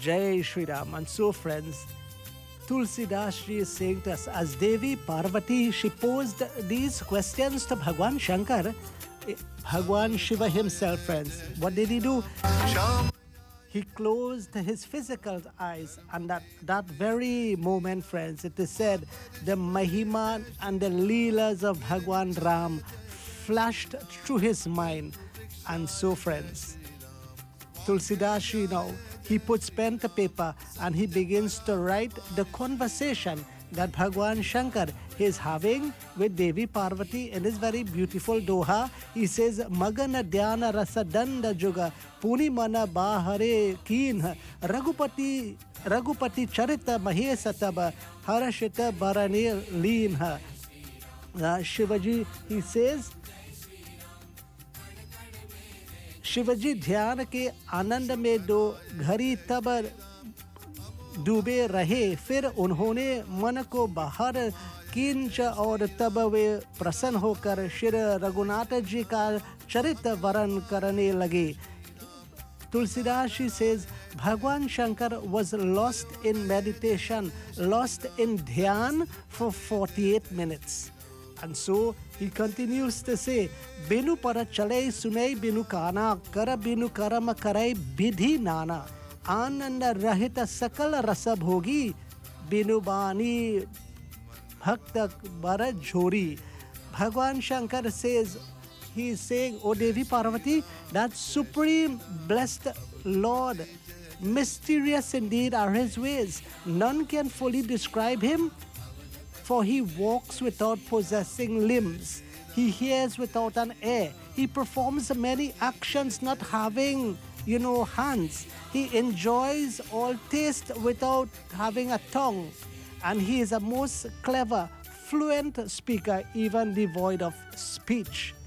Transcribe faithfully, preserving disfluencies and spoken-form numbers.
Jai Shri Ram. And so, friends, Tulsidas Ji is saying to us, as Devi Parvati, she posed these questions to Bhagwan Shankar. Bhagwan Shiva himself, friends, what did he do? He closed his physical eyes, and that, that very moment, friends, it is said, the Mahima and the Leelas of Bhagwan Ram flashed through his mind. And so, friends, Tulsidas, you know, he puts pen to paper and he begins to write the conversation that Bhagwan Shankar is having with Devi Parvati in his very beautiful doha. He says, Magana Dhyana Rasa Danda Juga Puni Mana Bahare Keen Raghupati Raghupati Charita Mahesataba Harashita Barane Leenha. Shivaji, he says, Shivji ध्यान के आनंद में दो घड़ी तब डूबे रहे, फिर उन्होंने मन को बाहर खींच और तब वे प्रसन्न होकर श्री रघुनाथ जी का चरित्र वर्णन करने लगे. Tulsidas says, Bhagwan Shankar was lost in meditation, lost in dhyan for forty-eight minutes. And so he continues to say, Binu para chale sunai binu kana, kara binu karama karai bidhi nana, ananda rahita sakal rasa bhogi, binu bani bhakta bara jhori. Bhagwan Shankar says, he is saying, O Devi Parvati, that supreme blessed Lord, mysterious indeed are his ways. None can fully describe him. For he walks without possessing limbs. He hears without an ear. He performs many actions not having, you know, hands. He enjoys all taste without having a tongue. And he is a most clever, fluent speaker, even devoid of speech.